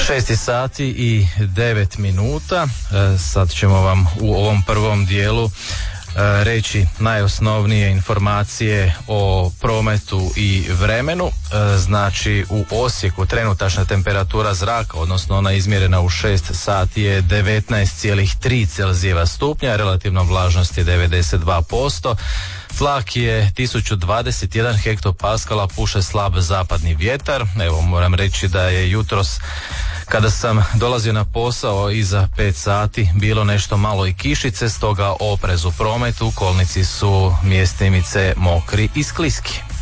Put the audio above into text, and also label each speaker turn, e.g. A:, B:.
A: 6 sati i 9 minuta. Sad ćemo vam u ovom prvom dijelu reći najosnovnije informacije o prometu i vremenu. Znači u Osijeku trenutačna temperatura zraka, odnosno ona izmjerena u 6 sati je 19,3 Celzijeva stupnja, relativna vlažnost je 92%. Tlak je 1021 hektopaskala, puše slab zapadni vjetar. Evo, moram reći da je jutros kada sam dolazio na posao iza 5 sati bilo nešto malo i kišice, stoga oprez u prometu, kolnici su mjestimice mokri i skliski.